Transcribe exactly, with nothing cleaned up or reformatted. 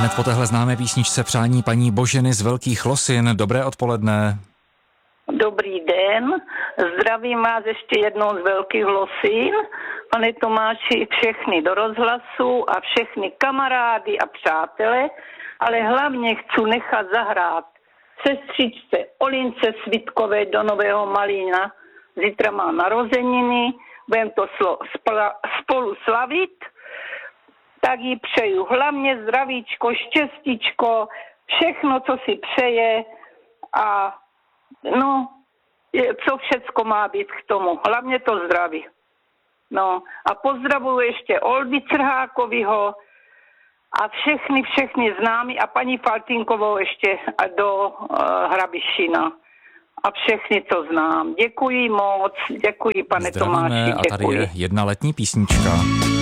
hned po téhle známé písničce přání paní Boženy z Velkých Losin. Dobré odpoledne. Dobrý den, zdravím vás ještě jednou z Velkých Losin, pane Tomáši, všechny do rozhlasu a všechny kamarády a přátele, ale hlavně chci nechat zahrát sestřičce Olince Svitkové do Nového Malína. Zítra má narozeniny, budeme to spolu slavit, tak jí přeju hlavně zdravíčko, štěstíčko, všechno, co si přeje a no, co všecko má být k tomu. Hlavně to zdraví. No a pozdravuju ještě Oldy Crhákovýho a všechny, všechny známí a paní Faltinkovou ještě do uh, Hrabišina. A všechny, co znám. Děkuji moc, děkuji, pane Zdravíme, Tomáši. Děkuji. A tady je jedna letní písnička.